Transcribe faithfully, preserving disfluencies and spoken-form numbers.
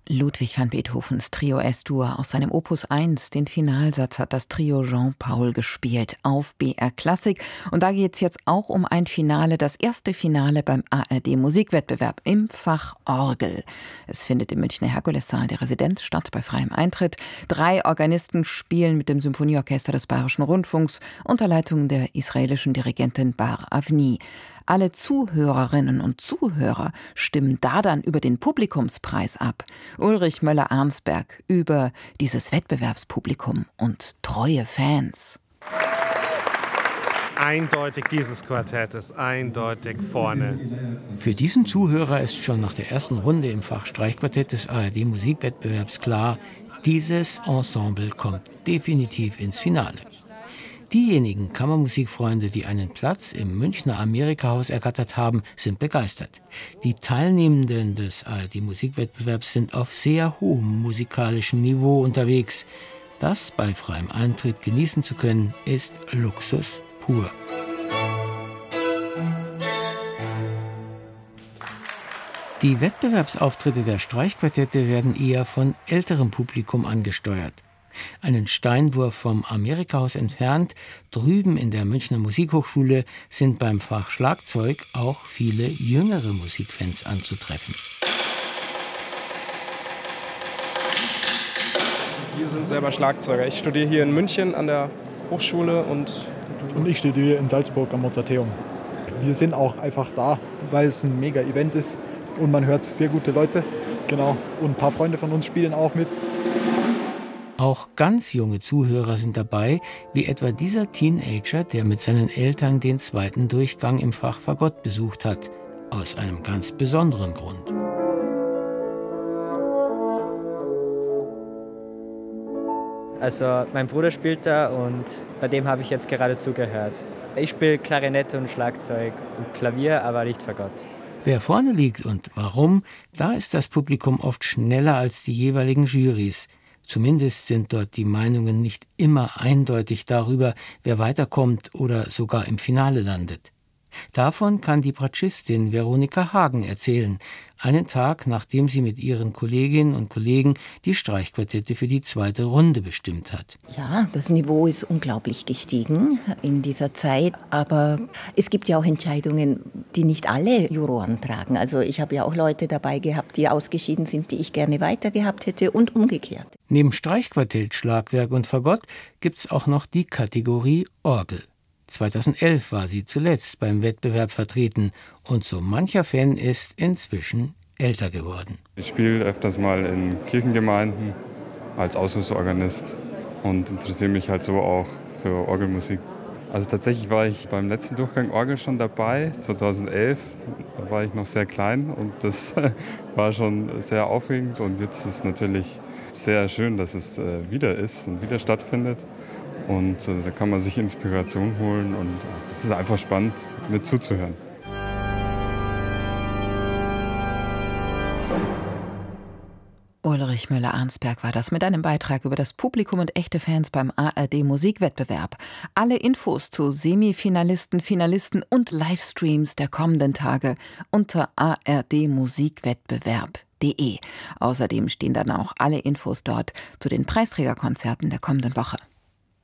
Ludwig van Beethovens Trio S-Dur aus seinem Opus eins, den Finalsatz, hat das Trio Jean-Paul gespielt auf B R Klassik. Und da geht es jetzt auch um ein Finale, das erste Finale beim A R D-Musikwettbewerb im Fach Orgel. Es findet im Münchner Herkulessaal der Residenz statt, bei freiem Eintritt. Drei Organisten spielen mit dem Symphonieorchester des Bayerischen Rundfunks unter Leitung der israelischen Dirigentin Bar Avni. Alle Zuhörerinnen und Zuhörer stimmen da dann über den Publikumspreis ab. Ulrich Möller-Arnsberg über dieses Wettbewerbspublikum und treue Fans. Eindeutig dieses Quartett ist eindeutig vorne. Für diesen Zuhörer ist schon nach der ersten Runde im Fach Streichquartett des A R D-Musikwettbewerbs klar, dieses Ensemble kommt definitiv ins Finale. Diejenigen Kammermusikfreunde, die einen Platz im Münchner Amerikahaus ergattert haben, sind begeistert. Die Teilnehmenden des A R D-Musikwettbewerbs sind auf sehr hohem musikalischen Niveau unterwegs. Das bei freiem Eintritt genießen zu können, ist Luxus pur. Die Wettbewerbsauftritte der Streichquartette werden eher von älterem Publikum angesteuert. Einen Steinwurf vom Amerikahaus entfernt, drüben in der Münchner Musikhochschule, sind beim Fach Schlagzeug auch viele jüngere Musikfans anzutreffen. Wir sind selber Schlagzeuger. Ich studiere hier in München an der Hochschule und... Und ich studiere in Salzburg am Mozarteum. Wir sind auch einfach da, weil es ein Mega-Event ist und man hört sehr gute Leute. Genau. Und ein paar Freunde von uns spielen auch mit. Auch ganz junge Zuhörer sind dabei, wie etwa dieser Teenager, der mit seinen Eltern den zweiten Durchgang im Fach Fagott besucht hat. Aus einem ganz besonderen Grund. Also mein Bruder spielt da und bei dem habe ich jetzt gerade zugehört. Ich spiele Klarinette und Schlagzeug und Klavier, aber nicht Fagott. Wer vorne liegt und warum, da ist das Publikum oft schneller als die jeweiligen Jurys. Zumindest sind dort die Meinungen nicht immer eindeutig darüber, wer weiterkommt oder sogar im Finale landet. Davon kann die Bratschistin Veronika Hagen erzählen, einen Tag nachdem sie mit ihren Kolleginnen und Kollegen die Streichquartette für die zweite Runde bestimmt hat. Ja, das Niveau ist unglaublich gestiegen in dieser Zeit, aber es gibt ja auch Entscheidungen, die nicht alle Juroren tragen. Also ich habe ja auch Leute dabei gehabt, die ausgeschieden sind, die ich gerne weitergehabt hätte und umgekehrt. Neben Streichquartett, Schlagwerk und Fagott gibt's auch noch die Kategorie Orgel. zweitausendelf war sie zuletzt beim Wettbewerb vertreten und so mancher Fan ist inzwischen älter geworden. Ich spiele öfters mal in Kirchengemeinden als Aushilfsorganist und interessiere mich halt so auch für Orgelmusik. Also tatsächlich war ich beim letzten Durchgang Orgel schon dabei, zweitausendelf. Da war ich noch sehr klein und das war schon sehr aufregend und jetzt ist es natürlich sehr schön, dass es wieder ist und wieder stattfindet. Und äh, da kann man sich Inspiration holen und es ist einfach spannend, mit zuzuhören. Ulrich Möller-Arnsberg war das mit einem Beitrag über das Publikum und echte Fans beim A R D-Musikwettbewerb. Alle Infos zu Semifinalisten, Finalisten und Livestreams der kommenden Tage unter a r d musikwettbewerb punkt de. Außerdem stehen dann auch alle Infos dort zu den Preisträgerkonzerten der kommenden Woche.